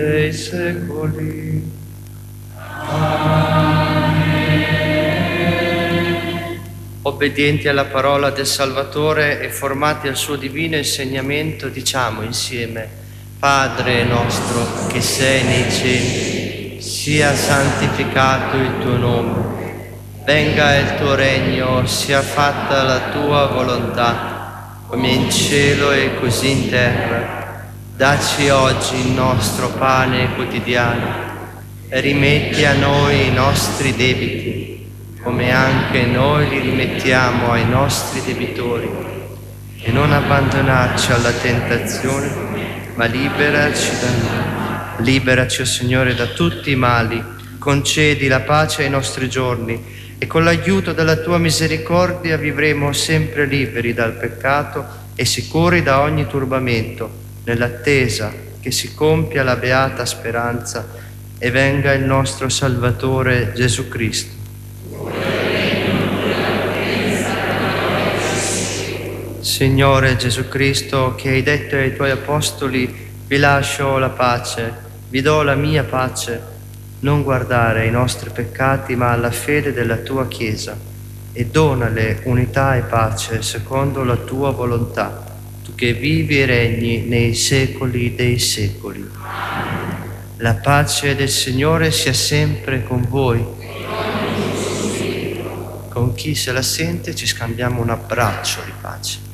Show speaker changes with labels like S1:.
S1: dei secoli. Obbedienti alla parola del Salvatore e formati al suo divino insegnamento, diciamo insieme: Padre nostro che sei nei cieli, sia santificato il tuo nome, venga il tuo regno, sia fatta la tua volontà, come in cielo e così in terra. Dacci oggi il nostro pane quotidiano e rimetti a noi i nostri debiti, come anche noi li rimettiamo ai nostri debitori, e non abbandonarci alla tentazione, ma liberaci da noi. Liberaci, o Signore, da tutti i mali, concedi la pace ai nostri giorni, e con l'aiuto della tua misericordia vivremo sempre liberi dal peccato e sicuri da ogni turbamento, nell'attesa che si compia la beata speranza e venga il nostro Salvatore Gesù Cristo. Signore Gesù Cristo, che hai detto ai tuoi apostoli: vi lascio la pace, vi do la mia pace, non guardare ai nostri peccati ma alla fede della tua Chiesa, e donale unità e pace secondo la tua volontà, tu che vivi e regni nei secoli dei secoli. La pace del Signore sia sempre con voi. Con chi se la sente ci scambiamo un abbraccio di pace.